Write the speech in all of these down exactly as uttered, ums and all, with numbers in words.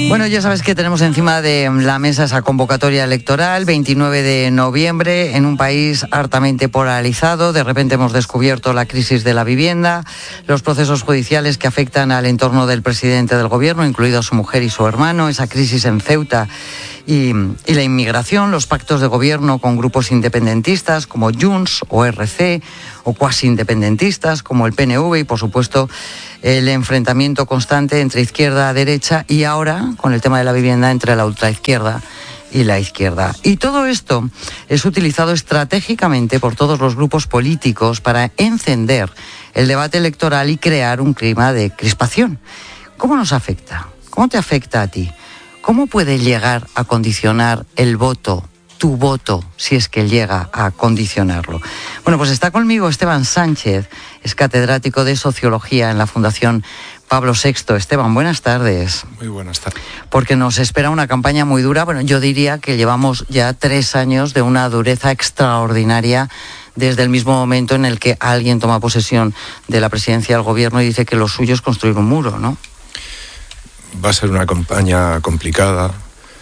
Bueno, ya sabes que tenemos encima de la mesa esa convocatoria electoral, veintinueve de noviembre, en un país hartamente polarizado. De repente hemos descubierto la crisis de la vivienda, los procesos judiciales que afectan al entorno del presidente del gobierno, incluido su mujer y su hermano, esa crisis en Ceuta y, y la inmigración, los pactos de gobierno con grupos independentistas como Junts o R C, o cuasi independentistas como el P N V, y por supuesto el enfrentamiento constante entre izquierda y derecha, y ahora con el tema de la vivienda entre la ultraizquierda y la izquierda. Y todo esto es utilizado estratégicamente por todos los grupos políticos para encender el debate electoral y crear un clima de crispación. ¿Cómo nos afecta? ¿Cómo te afecta a ti? ¿Cómo puede llegar a condicionar el voto, tu voto, si es que llega a condicionarlo? Bueno, pues está conmigo Esteban Sánchez, es catedrático de Sociología en la Fundación Pablo sexto. Esteban, buenas tardes. Muy buenas tardes. Porque nos espera una campaña muy dura. Bueno, yo diría que llevamos ya tres años de una dureza extraordinaria desde el mismo momento en el que alguien toma posesión de la presidencia del gobierno y dice que lo suyo es construir un muro, ¿no? Va a ser una campaña complicada,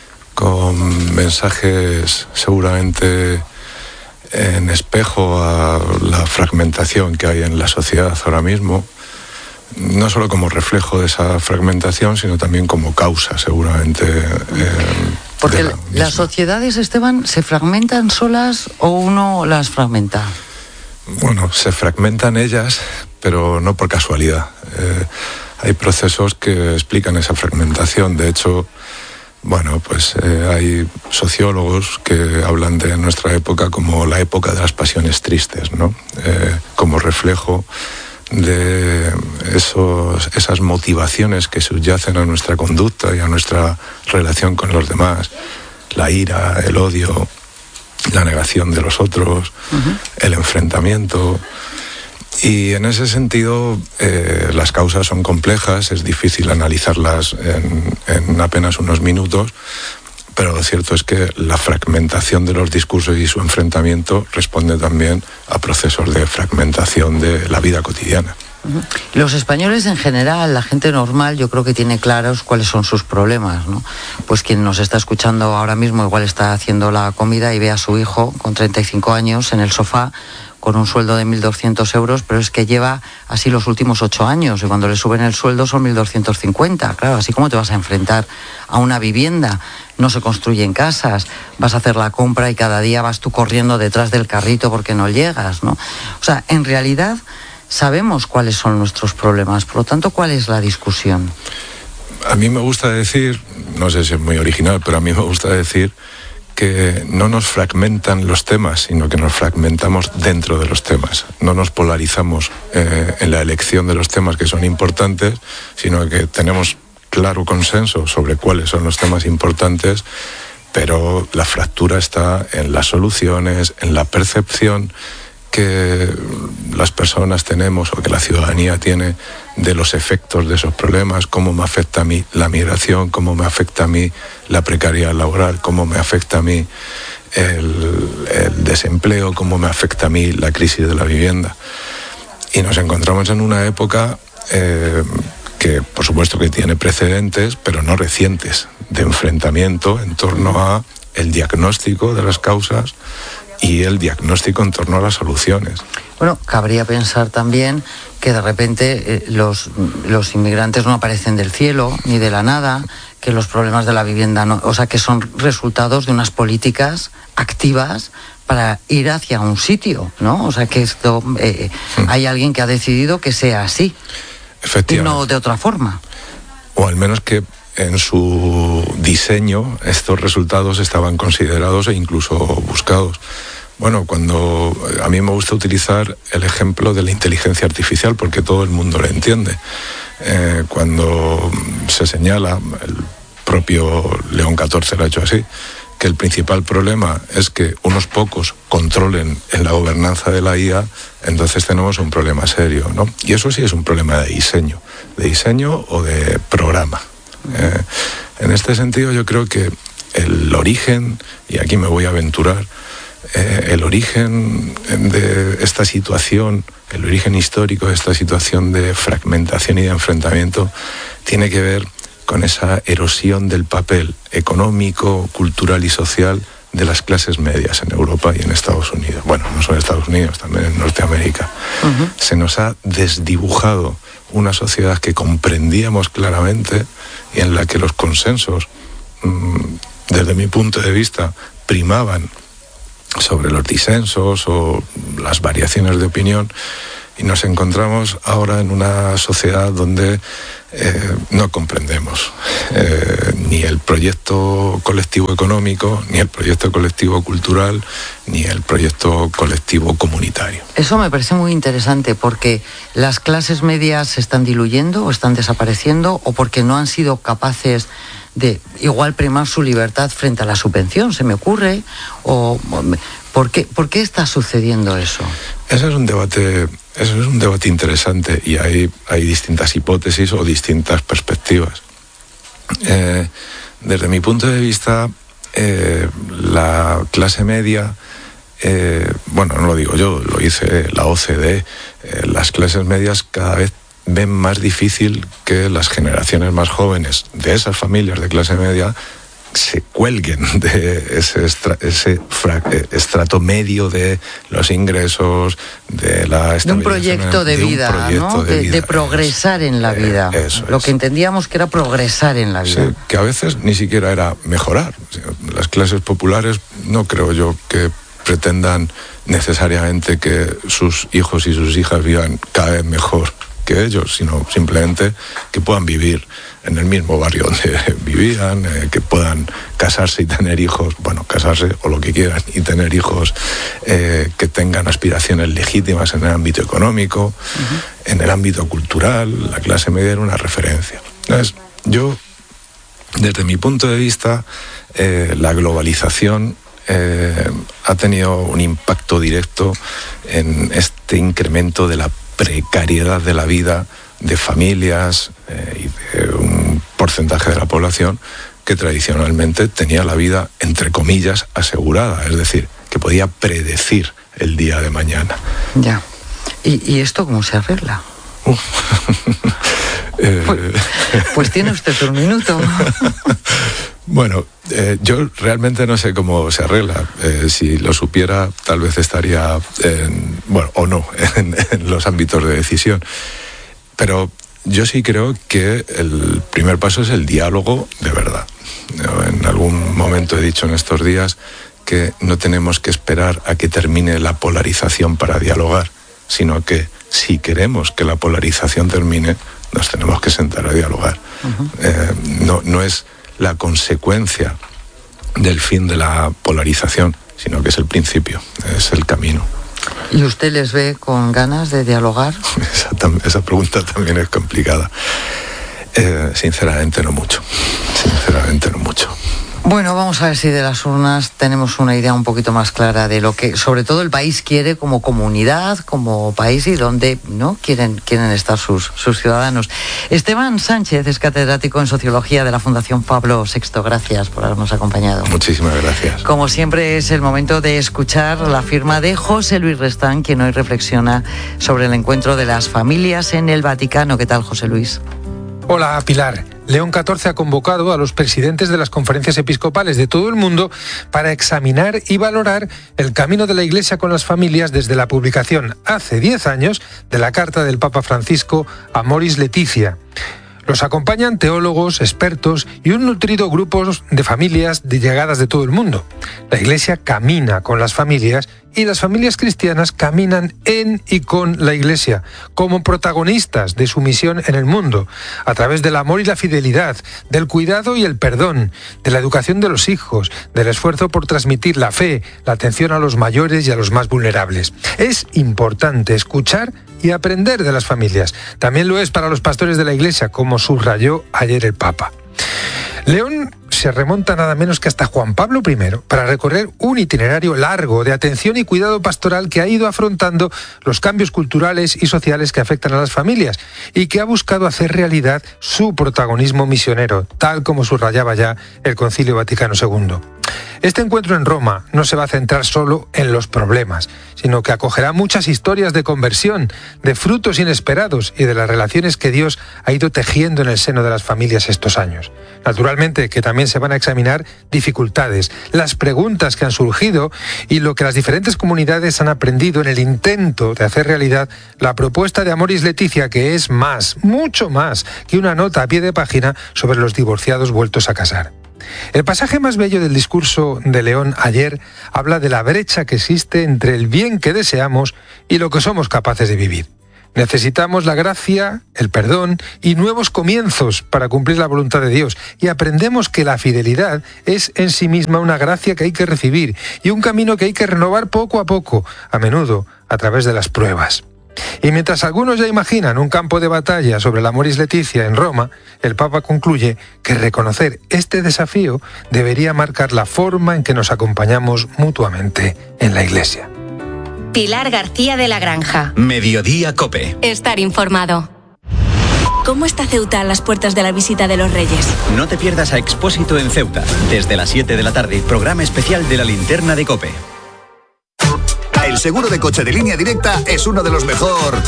con mensajes seguramente en espejo a la fragmentación que hay en la sociedad ahora mismo, no solo como reflejo de esa fragmentación, sino también como causa, seguramente. Eh, Porque la las sociedades, Esteban, ¿se fragmentan solas o uno las fragmenta? Bueno, se fragmentan ellas, pero no por casualidad. Eh, hay procesos que explican esa fragmentación. De hecho, bueno, pues eh, hay sociólogos que hablan de nuestra época como la época de las pasiones tristes, ¿no? Eh, como reflejo de esos, esas motivaciones que subyacen a nuestra conducta y a nuestra relación con los demás. La ira, el odio, la negación de los otros, uh-huh. el enfrentamiento. Y en ese sentido, eh, las causas son complejas, es difícil analizarlas en, en apenas unos minutos, pero lo cierto es que la fragmentación de los discursos y su enfrentamiento responde también a procesos de fragmentación de la vida cotidiana. Los españoles en general, la gente normal, yo creo que tiene claros cuáles son sus problemas, ¿no? Pues quien nos está escuchando ahora mismo igual está haciendo la comida y ve a su hijo con treinta y cinco años en el sofá con un sueldo de mil doscientos euros, pero es que lleva así los últimos ocho años, y cuando le suben el sueldo son mil doscientos cincuenta. Claro, así como te vas a enfrentar a una vivienda, no se construyen casas, vas a hacer la compra y cada día vas tú corriendo detrás del carrito porque no llegas, ¿no? O sea, en realidad sabemos cuáles son nuestros problemas, por lo tanto, ¿cuál es la discusión? A mí me gusta decir, no sé si es muy original, pero a mí me gusta decir que no nos fragmentan los temas, sino que nos fragmentamos dentro de los temas. No nos polarizamos eh, en la elección de los temas que son importantes, sino que tenemos claro consenso sobre cuáles son los temas importantes, pero la fractura está en las soluciones, en la percepción que las personas tenemos o que la ciudadanía tiene de los efectos de esos problemas, cómo me afecta a mí la migración, cómo me afecta a mí la precariedad laboral, cómo me afecta a mí el, el desempleo, cómo me afecta a mí la crisis de la vivienda. Y nos encontramos en una época eh, que por supuesto que tiene precedentes, pero no recientes, de enfrentamiento en torno a el diagnóstico de las causas y el diagnóstico en torno a las soluciones. Bueno, cabría pensar también que de repente eh, los, los inmigrantes no aparecen del cielo ni de la nada, que los problemas de la vivienda no, o sea, que son resultados de unas políticas activas para ir hacia un sitio, ¿no? O sea, que esto eh, mm. hay alguien que ha decidido que sea así y no de otra forma. O al menos que en su diseño estos resultados estaban considerados e incluso buscados. Bueno, cuando a mí me gusta utilizar el ejemplo de la inteligencia artificial porque todo el mundo lo entiende. Eh, cuando se señala, el propio León catorce lo ha hecho así, que el principal problema es que unos pocos controlen en la gobernanza de la I A, entonces tenemos un problema serio, ¿no? Y eso sí es un problema de diseño, de diseño o de programa. Eh, en este sentido yo creo que el origen, y aquí me voy a aventurar, eh, el origen de esta situación, el origen histórico de esta situación de fragmentación y de enfrentamiento tiene que ver con esa erosión del papel económico, cultural y social de las clases medias en Europa y en Estados Unidos. Bueno, no solo en Estados Unidos, también en Norteamérica. Uh-huh. Se nos ha desdibujado una sociedad que comprendíamos claramente y en la que los consensos, desde mi punto de vista, primaban sobre los disensos o las variaciones de opinión, y nos encontramos ahora en una sociedad donde eh, no comprendemos eh, ni el proyecto colectivo económico, ni el proyecto colectivo cultural, ni el proyecto colectivo comunitario. Eso me parece muy interesante, porque las clases medias se están diluyendo o están desapareciendo, o porque no han sido capaces de igual primar su libertad frente a la subvención, se me ocurre, o ¿por qué, por qué está sucediendo eso? Ese es un debate, eso es un debate interesante, y hay, hay distintas hipótesis o distintas perspectivas. Eh, desde mi punto de vista, eh, la clase media, eh, bueno, no lo digo yo, lo dice la O C D E, eh, las clases medias cada vez ven más difícil que las generaciones más jóvenes de esas familias de clase media se cuelguen de ese, estra, ese fra, estrato medio de los ingresos, de la estabilización, de un proyecto de, de vida, proyecto ¿no? de, de, vida. de progresar en la vida. Eh, eso Lo es. que entendíamos que era progresar en la vida. Sí, que a veces ni siquiera era mejorar. Las clases populares no creo yo que pretendan necesariamente que sus hijos y sus hijas vivan cada vez mejor que ellos, sino simplemente que puedan vivir en el mismo barrio donde vivían, eh, que puedan casarse y tener hijos, bueno, casarse o lo que quieran y tener hijos, eh, que tengan aspiraciones legítimas en el ámbito económico, uh-huh. en el ámbito cultural. La clase media era una referencia. Entonces, yo, desde mi punto de vista, eh, la globalización eh, ha tenido un impacto directo en este incremento de la precariedad de la vida de familias eh, y de un porcentaje de la población que tradicionalmente tenía la vida, entre comillas, asegurada, es decir, que podía predecir el día de mañana. Ya. ¿Y, y esto cómo se arregla? Uh. eh... pues, pues tiene usted un minuto. Bueno, eh, yo realmente no sé cómo se arregla. Eh, si lo supiera, tal vez estaría, en, bueno, o no, en, en los ámbitos de decisión. Pero yo sí creo que el primer paso es el diálogo de verdad. En algún momento he dicho en estos días que no tenemos que esperar a que termine la polarización para dialogar, sino que si queremos que la polarización termine, nos tenemos que sentar a dialogar. Uh-huh. Eh, no, no es la consecuencia del fin de la polarización, sino que es el principio, es el camino. ¿Y usted les ve con ganas de dialogar? Esa, esa pregunta también es complicada. Eh, sinceramente no mucho, sinceramente no mucho. Bueno, vamos a ver si de las urnas tenemos una idea un poquito más clara de lo que, sobre todo, el país quiere como comunidad, como país, y dónde no quieren, quieren estar sus, sus ciudadanos. Esteban Sánchez es catedrático en Sociología de la Fundación Pablo sexto. Gracias por habernos acompañado. Muchísimas gracias. Como siempre, es el momento de escuchar la firma de José Luis Restán, quien hoy reflexiona sobre el encuentro de las familias en el Vaticano. ¿Qué tal, José Luis? Hola, Pilar. León catorce ha convocado a los presidentes de las conferencias episcopales de todo el mundo para examinar y valorar el camino de la Iglesia con las familias desde la publicación hace diez años de la carta del Papa Francisco Amoris Laetitia. Los acompañan teólogos, expertos y un nutrido grupo de familias de llegadas de todo el mundo. La Iglesia camina con las familias y las familias cristianas caminan en y con la Iglesia, como protagonistas de su misión en el mundo, a través del amor y la fidelidad, del cuidado y el perdón, de la educación de los hijos, del esfuerzo por transmitir la fe, la atención a los mayores y a los más vulnerables. Es importante escuchar y aprender de las familias. También lo es para los pastores de la Iglesia, como subrayó ayer el Papa. León se remonta nada menos que hasta Juan Pablo primero para recorrer un itinerario largo de atención y cuidado pastoral que ha ido afrontando los cambios culturales y sociales que afectan a las familias y que ha buscado hacer realidad su protagonismo misionero, tal como subrayaba ya el Concilio Vaticano segundo. Este encuentro en Roma no se va a centrar solo en los problemas, sino que acogerá muchas historias de conversión, de frutos inesperados y de las relaciones que Dios ha ido tejiendo en el seno de las familias estos años. Naturalmente que también se van a examinar dificultades, las preguntas que han surgido y lo que las diferentes comunidades han aprendido en el intento de hacer realidad la propuesta de Amoris Laetitia, que es más, mucho más que una nota a pie de página sobre los divorciados vueltos a casar. El pasaje más bello del discurso de León ayer habla de la brecha que existe entre el bien que deseamos y lo que somos capaces de vivir. Necesitamos la gracia, el perdón y nuevos comienzos para cumplir la voluntad de Dios, y aprendemos que la fidelidad es en sí misma una gracia que hay que recibir y un camino que hay que renovar poco a poco, a menudo a través de las pruebas. Y mientras algunos ya imaginan un campo de batalla sobre la Amoris Laetitia en Roma, el Papa concluye que reconocer este desafío debería marcar la forma en que nos acompañamos mutuamente en la Iglesia. Pilar García de la Granja. Mediodía COPE. Estar informado. ¿Cómo está Ceuta a las puertas de la visita de los Reyes? No te pierdas a Expósito en Ceuta. Desde las siete de la tarde, programa especial de la Linterna de COPE. El seguro de coche de Línea Directa es uno de los mejor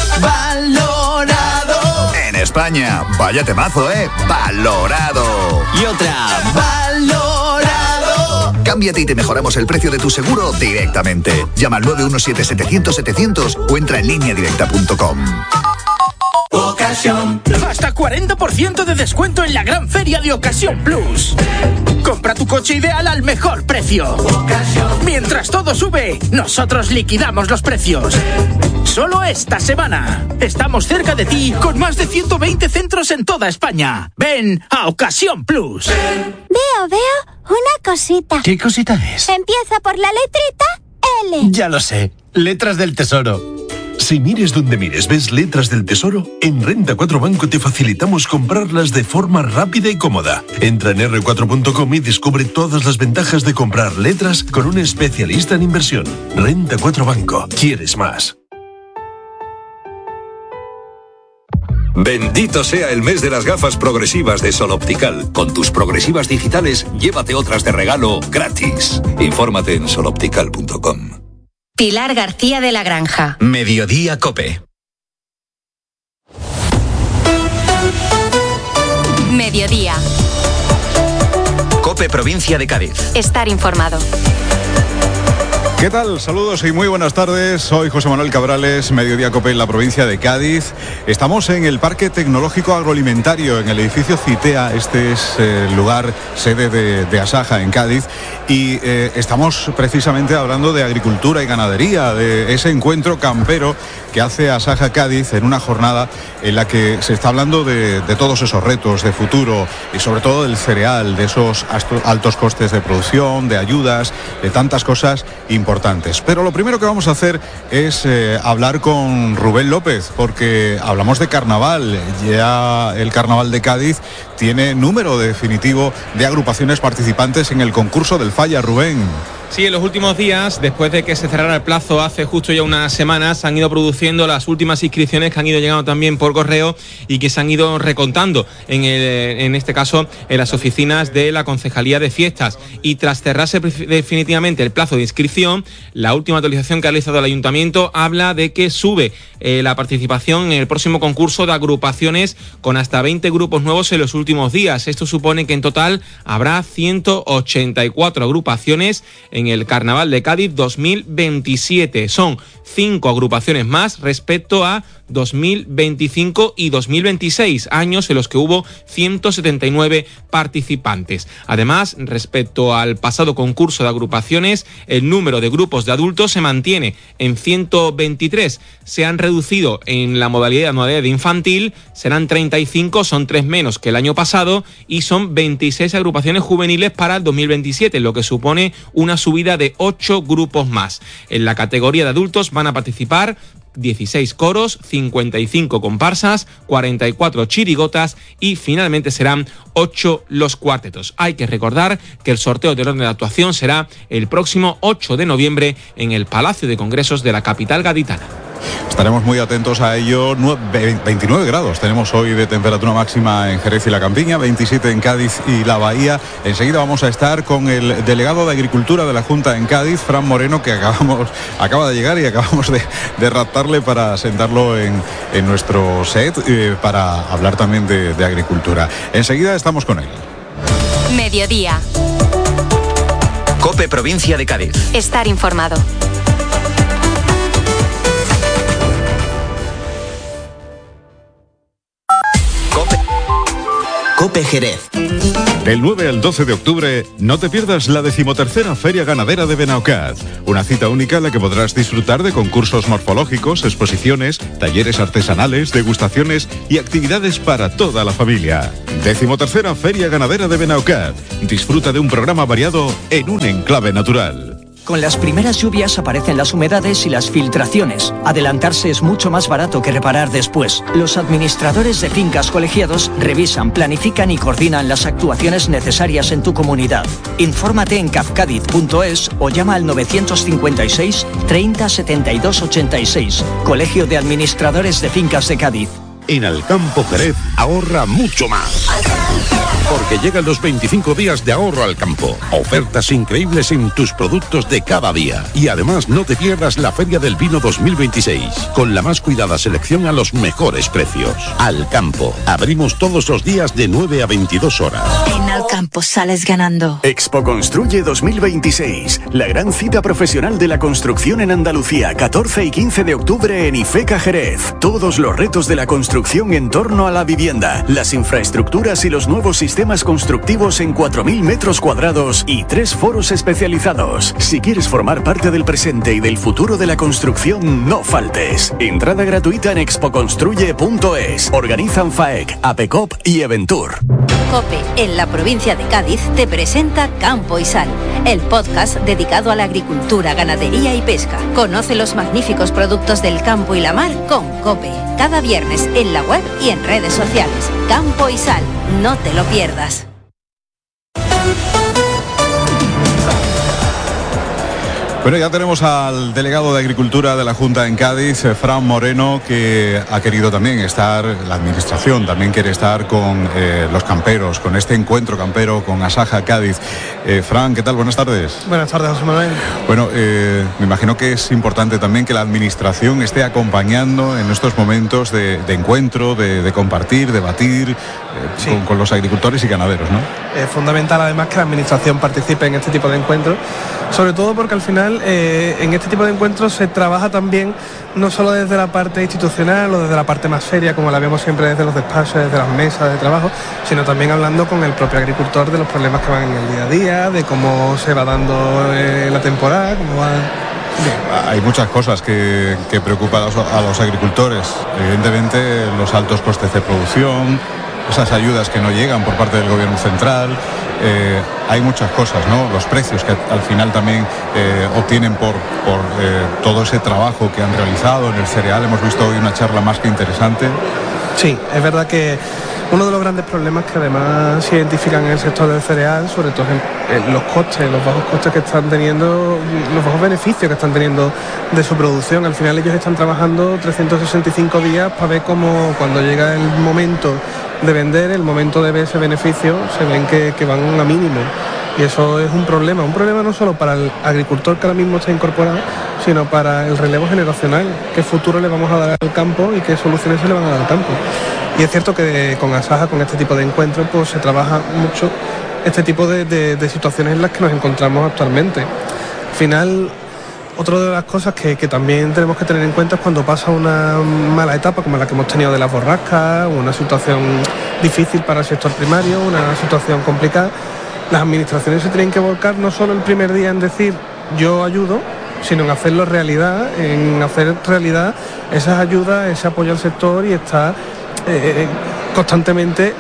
valorado en España. Vaya temazo, ¿eh? Valorado. Y otra. Valorado. Cámbiate y te mejoramos el precio de tu seguro directamente. Llama al nueve uno siete setecientos setecientos o entra en línea directa punto com. Ocasión. Hasta cuarenta por ciento de descuento en la gran feria de Ocasión Plus. Compra tu coche ideal al mejor precio. Ocasión. Mientras todo sube, nosotros liquidamos los precios. Solo esta semana. Estamos cerca de ti con más de ciento veinte centros en toda España. Ven a Ocasión Plus. Veo, veo una cosita. ¿Qué cosita es? Empieza por la letrita L. Ya lo sé. Letras del Tesoro. Si mires donde mires ves letras del tesoro, en Renta cuatro Banco te facilitamos comprarlas de forma rápida y cómoda. Entra en erre cuatro punto com y descubre todas las ventajas de comprar letras con un especialista en inversión. Renta cuatro Banco. ¿Quieres más? Bendito sea el mes de las gafas progresivas de Sol Optical. Con tus progresivas digitales, llévate otras de regalo gratis. Infórmate en sol optical punto com. Pilar García de la Granja. Mediodía COPE. Mediodía. COPE Provincia de Cádiz. Estar informado. ¿Qué tal? Saludos y muy buenas tardes. Soy José Manuel Cabrales, Mediodía COPE en la provincia de Cádiz. Estamos en el Parque Tecnológico Agroalimentario, en el edificio Citea. Este es el lugar sede de, de Asaja en Cádiz. Y eh, estamos precisamente hablando de agricultura y ganadería, de ese encuentro campero que hace Asaja Cádiz en una jornada en la que se está hablando de, de todos esos retos de futuro y sobre todo del cereal, de esos altos costes de producción, de ayudas, de tantas cosas importantes. Pero lo primero que vamos a hacer es eh, hablar con Rubén López, porque hablamos de carnaval. Ya el Carnaval de Cádiz tiene número definitivo de agrupaciones participantes en el concurso del Falla. Rubén. Sí, en los últimos días, después de que se cerrara el plazo hace justo ya unas semanas, se han ido produciendo las últimas inscripciones que han ido llegando también por correo y que se han ido recontando, en, el, en este caso, en las oficinas de la Concejalía de Fiestas. Y tras cerrarse definitivamente el plazo de inscripción, la última actualización que ha realizado el Ayuntamiento habla de que sube eh, la participación en el próximo concurso de agrupaciones con hasta veinte grupos nuevos en los últimos días. Esto supone que en total habrá ciento ochenta y cuatro agrupaciones en el Carnaval de Cádiz dos mil veintisiete. Son cinco agrupaciones más respecto a dos mil veinticinco y dos mil veintiséis, años en los que hubo ciento setenta y nueve participantes. Además, respecto al pasado concurso de agrupaciones, el número de grupos de adultos se mantiene en ciento veintitrés. Se han reducido en la modalidad, modalidad de infantil, serán treinta y cinco, son tres menos que el año pasado, y son veintiséis agrupaciones juveniles para el dos mil veintisiete, lo que supone una subida de ocho grupos más. En la categoría de adultos van a participar dieciséis coros, cincuenta y cinco comparsas, cuarenta y cuatro chirigotas y finalmente serán ocho los cuartetos. Hay que recordar que el sorteo del orden de actuación será el próximo ocho de noviembre en el Palacio de Congresos de la capital gaditana. Estaremos muy atentos a ello. veintinueve grados tenemos hoy de temperatura máxima en Jerez y la Campiña, veintisiete en Cádiz y la Bahía. Enseguida vamos a estar con el delegado de Agricultura de la Junta en Cádiz, Fran Moreno, que acabamos, acaba de llegar y acabamos de, de raptarle para sentarlo en, en nuestro set eh, para hablar también de, de agricultura. Enseguida estamos con él. Mediodía. COPE Provincia de Cádiz. Estar informado. COPE Jerez. Del nueve al doce de octubre, no te pierdas la decimotercera Feria Ganadera de Benaocaz. Una cita única en la que podrás disfrutar de concursos morfológicos, exposiciones, talleres artesanales, degustaciones y actividades para toda la familia. Decimotercera Feria Ganadera de Benaocaz. Disfruta de un programa variado en un enclave natural. Con las primeras lluvias aparecen las humedades y las filtraciones. Adelantarse es mucho más barato que reparar después. Los administradores de fincas colegiados revisan, planifican y coordinan las actuaciones necesarias en tu comunidad. Infórmate en cafcadiz punto es o llama al novecientos cincuenta y seis treinta setenta y dos ochenta y seis. Colegio de Administradores de Fincas de Cádiz. En Alcampo Jerez ahorra mucho más. Porque llegan los veinticinco días de ahorro al campo. Ofertas increíbles en tus productos de cada día. Y además no te pierdas la Feria del Vino dos mil veintiséis. Con la más cuidada selección a los mejores precios. Alcampo. Abrimos todos los días de nueve a veintidós horas. En Alcampo sales ganando. Expo Construye dos mil veintiséis. La gran cita profesional de la construcción en Andalucía. catorce y quince de octubre en IFECA Jerez. Todos los retos de la construcción en torno a la vivienda, las infraestructuras y los nuevos sistemas constructivos en cuatro mil metros cuadrados y tres foros especializados. Si quieres formar parte del presente y del futuro de la construcción, no faltes. Entrada gratuita en expo construye punto es. Organizan FAEC, APECOP y Eventur. COPE, en la provincia de Cádiz, te presenta Campo y Sal, el podcast dedicado a la agricultura, ganadería y pesca. Conoce los magníficos productos del campo y la mar con COPE. Cada viernes en la web y en redes sociales. Campo y Sal, no te lo pierdas. Bueno, ya tenemos al delegado de Agricultura de la Junta en Cádiz, Fran Moreno, que ha querido también estar, la administración también quiere estar con eh, los camperos, con este encuentro campero, con Asaja Cádiz. Eh, Fran, ¿qué tal? Buenas tardes. Buenas tardes, José Manuel. Bueno, eh, me imagino que es importante también que la administración esté acompañando en estos momentos de, de encuentro, de, de compartir, debatir eh, sí. con, con los agricultores y ganaderos, ¿no? Es fundamental además que la administración participe en este tipo de encuentros, sobre todo porque al final eh, en este tipo de encuentros se trabaja también no solo desde la parte institucional o desde la parte más seria, como la vemos siempre desde los despachos, desde las mesas de trabajo, sino también hablando con el propio agricultor de los problemas que van en el día a día, de cómo se va dando eh, la temporada, cómo va... Hay muchas cosas que, que preocupan a los, a los agricultores, evidentemente los altos costes de producción, esas ayudas que no llegan por parte del gobierno central, eh, hay muchas cosas, ¿no? Los precios que al final también eh, obtienen por, por eh, todo ese trabajo que han realizado en el cereal. Hemos visto hoy una charla más que interesante. Sí, es verdad que uno de los grandes problemas que además se identifican en el sector del cereal, sobre todo en, en los costes, los bajos costes que están teniendo, los bajos beneficios que están teniendo de su producción. Al final ellos están trabajando trescientos sesenta y cinco días para ver cómo cuando llega el momento de vender, el momento de ver ese beneficio, se ven que, que van a mínimo. Y eso es un problema, un problema no solo para el agricultor que ahora mismo está incorporado, sino para el relevo generacional, qué futuro le vamos a dar al campo y qué soluciones se le van a dar al campo. Y es cierto que con Asaja, con este tipo de encuentros, pues se trabaja mucho este tipo de, de, de situaciones en las que nos encontramos actualmente. Al final, otra de las cosas que, que también tenemos que tener en cuenta es cuando pasa una mala etapa como la que hemos tenido de las borrascas, una situación difícil para el sector primario, una situación complicada. Las administraciones se tienen que volcar no solo el primer día en decir yo ayudo, sino en hacerlo realidad, en hacer realidad esas ayudas, ese apoyo al sector y estar eh, constantemente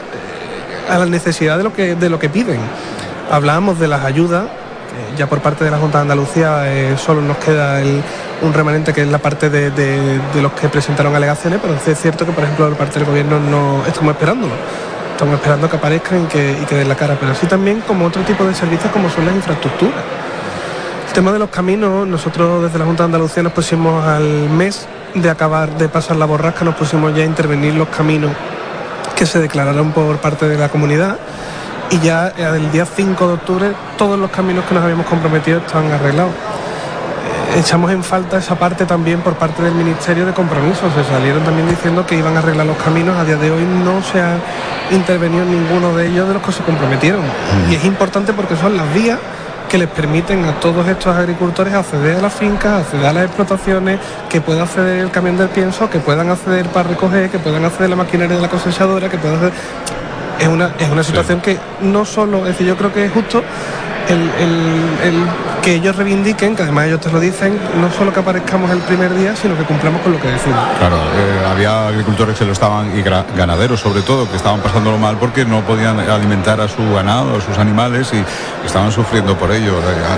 a la necesidad de lo que, de lo que piden. Hablábamos de las ayudas, eh, ya por parte de la Junta de Andalucía eh, solo nos queda el, un remanente que es la parte de, de, de los que presentaron alegaciones, pero es cierto que por ejemplo por parte del gobierno no estamos esperándolo. Estamos esperando que aparezcan y que, y que den la cara, pero así también como otro tipo de servicios como son las infraestructuras. El tema de los caminos, nosotros desde la Junta de Andalucía nos pusimos al mes de acabar de pasar la borrasca nos pusimos ya a intervenir los caminos que se declararon por parte de la comunidad, y ya el día cinco de octubre todos los caminos que nos habíamos comprometido estaban arreglados. Eh, echamos en falta esa parte también por parte del Ministerio de Compromisos. Se salieron también diciendo que iban a arreglar los caminos. A día de hoy no se ha intervenido en ninguno de ellos de los que se comprometieron. Mm. Y es importante porque son las vías que les permiten a todos estos agricultores acceder a las fincas, acceder a las explotaciones, que pueda acceder el camión del pienso, que puedan acceder para recoger, que puedan acceder la maquinaria de la cosechadora, que puedan acceder... Es una, es una situación sí. que no solo, es decir, yo creo que es justo el, el, el que ellos reivindiquen, que además ellos te lo dicen, no solo que aparezcamos el primer día, sino que cumplamos con lo que decimos. Claro, eh, había agricultores que lo estaban, y ganaderos sobre todo, que estaban pasándolo mal porque no podían alimentar a su ganado, a sus animales, y estaban sufriendo por ello.